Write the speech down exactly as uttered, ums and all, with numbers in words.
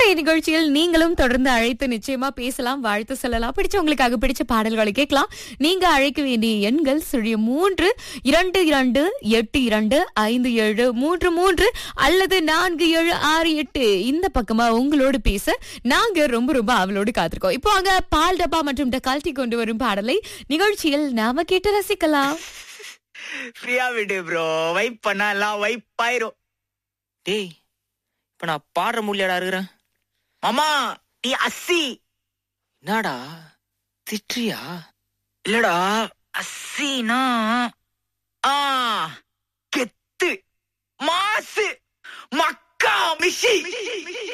இன்றைய நிகழ்ச்சியில் நீங்களும் தொடர்ந்து அழைத்து நிச்சயமா பேசலாம், வாழ்த்து சொல்லலாம், பிடிச்ச உங்களுக்காக பிடிச்ச பாடல்களை கேட்கலாம். நீங்க அழைக்க வேண்டிய எண்கள் சுழிய மூன்று இரண்டு இரண்டு எட்டு இரண்டு ஐந்து ஏழு மூன்று மூன்று அல்லது நான்கு ஏழு ஆறு எட்டு. இந்த பக்கமா உங்களோடு பேச நாங்க ரொம்ப ரொம்ப அவளோடு காத்திருக்கோம். இப்போ அங்க பால் டப்பா மற்றும் டக்கால்டி கொண்டு வரும் பாடலை நிகழ்ச்சியில் நாம கேட்டு ரசிக்கலாம். ஃப்ரீயா விடு ப்ரோ, வைப் பண்ணா எல்லாம் வைப் ஆயிரும். டேய், இப்ப நான் பாடுற முடியாடா இருக்கிறேன். மாமா நீ அஸ்ஸி. என்னடா திட்றியா? இல்லடா, அஸ்ஸினா ஆ கெத்து மாசு மக்கா மிஷி.